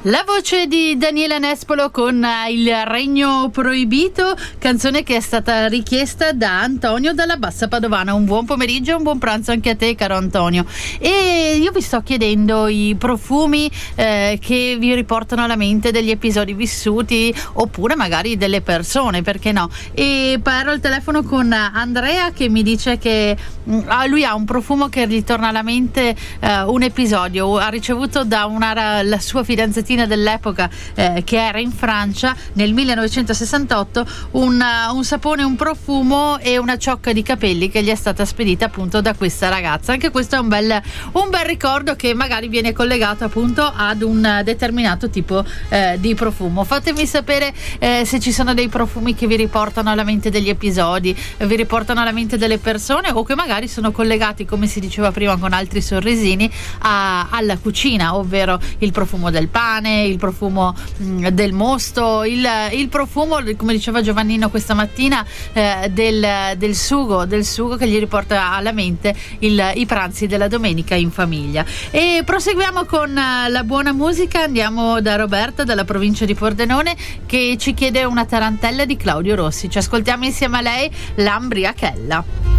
La voce di Daniela Nespolo con Il Regno Proibito, canzone che è stata richiesta da Antonio dalla Bassa Padovana. Un buon pomeriggio e un buon pranzo anche a te, caro Antonio. E io vi sto chiedendo i profumi che vi riportano alla mente degli episodi vissuti, oppure magari delle persone, perché no? E parlo al telefono con Andrea, che mi dice che lui ha un profumo che gli torna alla mente un episodio. Ha ricevuto da la sua fidanzatina dell'epoca, che era in Francia nel 1968, un sapone, un profumo e una ciocca di capelli che gli è stata spedita appunto da questa ragazza. Anche questo è un bel ricordo che magari viene collegato appunto ad un determinato tipo di profumo. Fatemi sapere se ci sono dei profumi che vi riportano alla mente degli episodi, vi riportano alla mente delle persone, o che magari sono collegati, come si diceva prima con altri sorrisini, alla cucina, ovvero il profumo del pane, il profumo del mosto, il profumo, come diceva Giovannino questa mattina, del sugo che gli riporta alla mente i pranzi della domenica in famiglia. E proseguiamo con la buona musica. Andiamo da Roberta, dalla provincia di Pordenone, che ci chiede una tarantella di Claudio Rossi. Ci ascoltiamo insieme a lei, L'Ambriachella.